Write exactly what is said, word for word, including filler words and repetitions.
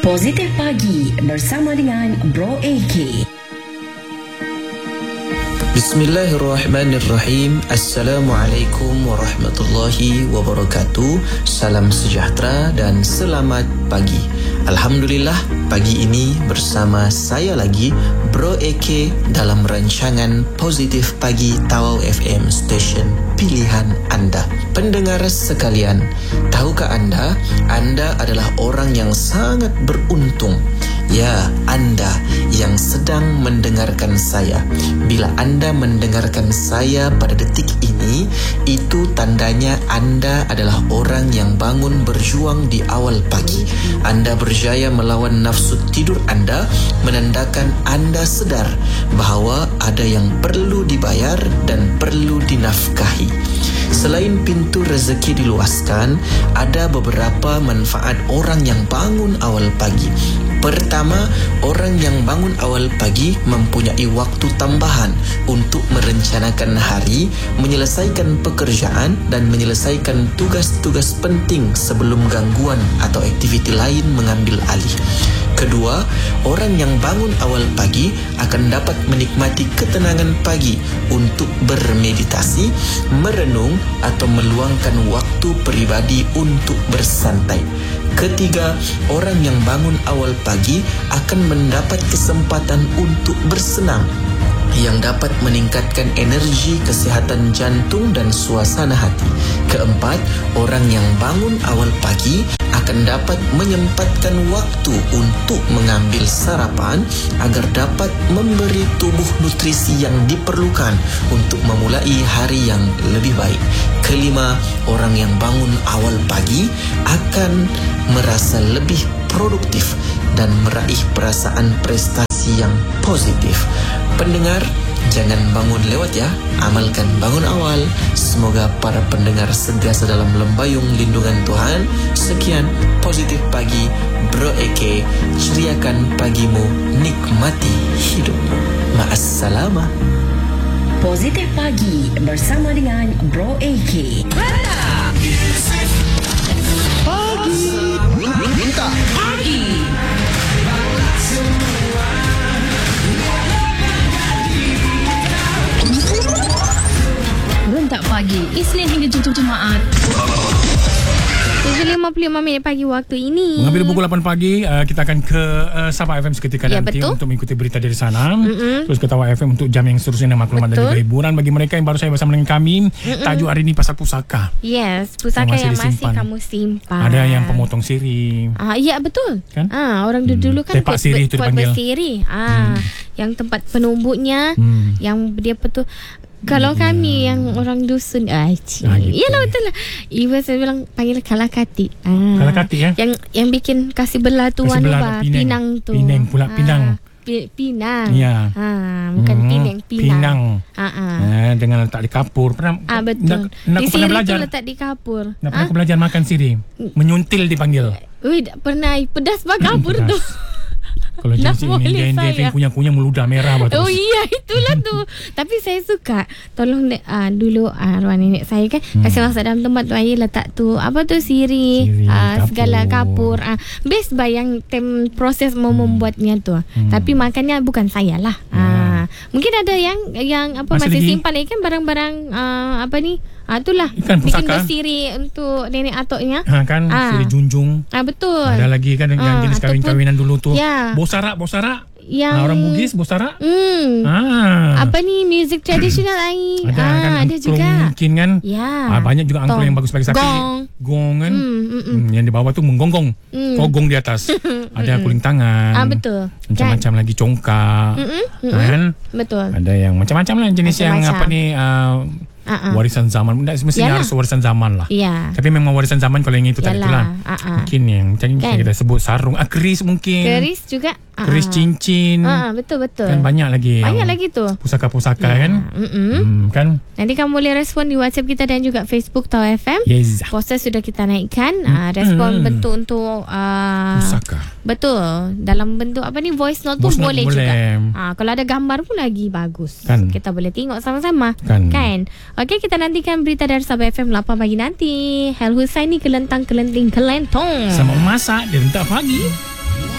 Positif Pagi bersama dengan Bro A K. Bismillahirrahmanirrahim. Assalamualaikum warahmatullahi wabarakatuh. Salam sejahtera dan selamat pagi. Alhamdulillah, pagi ini bersama saya lagi Bro A K dalam rancangan Positif Pagi Tawau F M Station pilihan anda. Pendengar sekalian, tahukah anda, anda adalah orang yang sangat beruntung. Ya, anda yang sedang mendengarkan saya. Bila anda mendengarkan saya pada detik ini, itu tandanya anda adalah orang yang bangun berjuang di awal pagi. Anda berjaya melawan nafsu tidur anda, menandakan anda sedar bahawa ada yang perlu dibayar dan perlu dinafkahi. Selain pintu rezeki diluaskan, ada beberapa manfaat orang yang bangun awal pagi. Pertama, orang yang bangun awal pagi mempunyai waktu tambahan untuk merencanakan hari, menyelesaikan pekerjaan dan menyelesaikan tugas-tugas penting sebelum gangguan atau aktiviti lain mengambil alih. Kedua, orang yang bangun awal pagi akan dapat menikmati ketenangan pagi untuk bermeditasi, merenung atau meluangkan waktu peribadi untuk bersantai. Ketiga, orang yang bangun awal pagi akan mendapat kesempatan untuk bersenam yang dapat meningkatkan energi, kesihatan jantung dan suasana hati. Keempat, orang yang bangun awal pagi akan dapat menyempatkan waktu untuk mengambil sarapan agar dapat memberi tubuh nutrisi yang diperlukan untuk memulai hari yang lebih baik. Kelima, orang yang bangun awal pagi akan merasa lebih produktif dan meraih perasaan prestasi yang positif. Pendengar, jangan bangun lewat ya, amalkan bangun awal. Semoga para pendengar sentiasa dalam lembayung lindungan Tuhan. Sekian Positif Pagi Bro A K, ceriakan pagimu, nikmati hidupmu. Ma'assalamah. Positif Pagi bersama dengan Bro A K. Pagi Minta Pagi Rentak Pagi, Isnin hingga Jumaat. tujuh lima puluh lima minit pagi waktu ini. Mengambil pukul lapan pagi, uh, kita akan ke uh, Sabah F M seketika Ya, nanti betul. untuk mengikuti berita dari sana. Mm-mm. Terus ke Tawau F M untuk jam yang seterusnya dan maklumat dan Betul. juga hiburan bagi mereka yang baru saya bersama dengan kami. Mm-mm. Tajuk hari ini pasal pusaka. Yes, pusaka Yang masih yang masih disimpan. kamu simpan. Ada yang pemotong sirih. Ah, ya betul. Kan? Ah, orang Hmm. dulu kan Tepak sirih tu buat dipanggil. bersirih. Ah, yang tempat penumbuknya, Hmm. yang dia betul. Kalau Hmm. kami yang orang dusun, ah, cik. Ah, gitu. Yalah betul lah. Ibu saya bilang panggil kalakati. Ah. Kalakati, ya? Yang yang bikin kasih belah tu Kasih anu belah bah, tu, Pinang. pinang tu. Pinang pula, Pinang. Pi- Pinang. Ya. Ah, bukan Hmm. pinang, pinang. Pinang. Ah, ah. Eh, dengan letak di kapur. Pernah? Ah betul. Nak, nak Di aku pernah sirih belajar. tu letak di kapur. Nak pernah Ah? aku belajar makan sirih. Menyuntil dipanggil. Ui, tak pernah pedas bah kapur Pedas. tu. Kalau Dah jenis boleh ini dia saya. dia kunyah-kunyah meludah merah bah Oh terus. iya, itulah tu. Tapi saya suka. Tolong uh, dulu uh, arwah nenek saya kan Hmm. kasih masuk dalam tempat tu, air letak tu apa tu sirih, Sirih, uh, kapur. segala kapur. Uh, best bah yang tem proses mau membuatnya tu. Hmm. Tapi makannya bukan saya lah. Uh, mungkin ada yang yang apa Masih masih, lagi? simpan lagi kan barang-barang uh, apa ni? Ah itulah. Ikan Bikin pusaka. bersirih untuk nenek atoknya. Ha, kan Ah. sirih junjung. Ah betul. Ada lagi kan yang Ah, jenis ataupun- kawin-kawinan dulu tu. Ya. Bosarak, bosarak. Yang Ah, orang Bugis bosarak. Hmm. Ah. Apa ni music tradisional ai? Ada ah, kan ada angklung juga. mungkin kan. Ya. Ah, banyak juga angklung Gong. yang bagus bagi sapi. Gong. Gong kan. Hmm, mm, mm. Hmm, yang di bawah tu menggonggong. Hmm. Kogong di atas. Ada kuling tangan. Ah betul. Macam-macam lagi congkak. Mm-mm, mm-mm. Kan? Betul. Ada yang macam-macam lah jenis yang Macam-macam. apa ni uh, Ah, ah. warisan zaman. Tak semestinya Yalah. harus warisan zaman lah. Ya. Tapi memang warisan zaman kalau yang itu tadi tu lah. Yalah. Ah, ah. Mungkin yang macam ni Kan? kita sebut sarung, ah, keris mungkin. Keris juga. Ah, Keris ah. cincin. Ah, betul betul. Kan banyak lagi. Banyak yang lagi tu. Pusaka-pusaka Ya. kan. Mm-mm. Hmm, kan? Nanti kamu boleh respon di WhatsApp kita dan juga Facebook Tawau F M. Yes. Poster sudah kita naikkan. Ah, respon Mm. bentuk untuk ah, Pusaka. betul. Dalam bentuk apa ni voice note tu Voice note boleh, boleh. juga. Ah, kalau ada gambar pun lagi bagus. Kan. Kita boleh tengok sama-sama. Kan. Kan. Okey, kita nantikan berita dari Sabah F M lapan pagi nanti. Hel Husaini kelentang kelenting kelentong. Sama memasak di rentak pagi.